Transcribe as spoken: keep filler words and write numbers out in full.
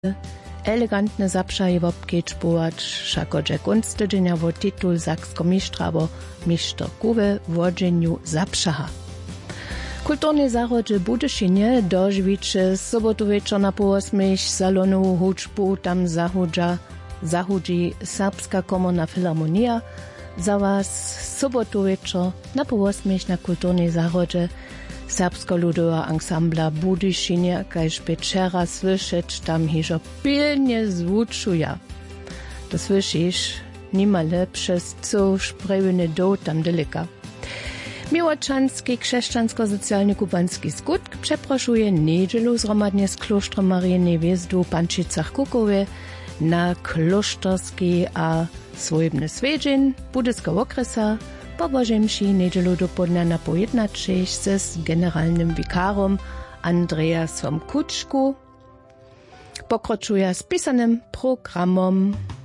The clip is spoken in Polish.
elegantne zapšaje wobkećbować, šako dżek unstydźenia wo titul saksko mistrza bo mistrz Kuwe w wodzeniu zapšaha. Kulturne zachodźe Budyšinie dożywicze sobotu wieczor na po ósmej salonu huczbu tam zahudża, zahudzi Serbska Komorna Filharmonia. Za was sobotu wieczor na po ósmej na kulturne zachodźe Serbsko-ludowa ansambla Budyšinie, kajż pieczera słyszeć tam hiżo pilnie zwuczuje. To słyszysz, nima lepsze, co szprejwyny do tam daleka. Miłoczanski chrześcijansko-socjalny kubański skutk przeproszuje niedzielu zromadnie z klosztrem Marii Niewiezdu w Pančicach-Kukowie na klosztorski a swojebny swiedzień budyskiego okresa po Bożej mši niedzielu do podnia na pojednaczej z generalnym wikarom Andreasom Kuczku pokroczuje z pisanym programom.